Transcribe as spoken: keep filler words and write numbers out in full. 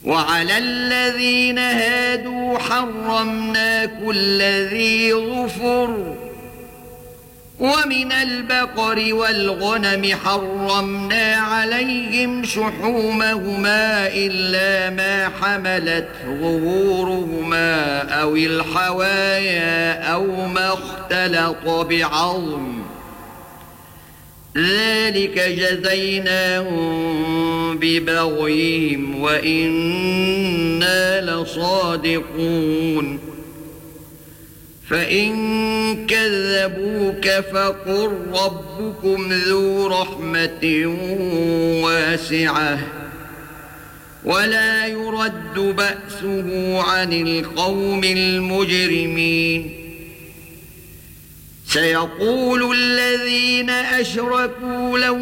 وعلى الذين هادوا حرمنا كل ذي ظفر ومن البقر والغنم حرمنا عليهم شحومهما إلا ما حملت ظهورهما أو الحوايا أو ما اختلط بعظم ذلك جزيناهم ببغيهم وإنا لصادقون فإن كذبوك فقل ربكم ذو رحمة واسعة ولا يرد بأسه عن القوم المجرمين سيقول الذين أشركوا لو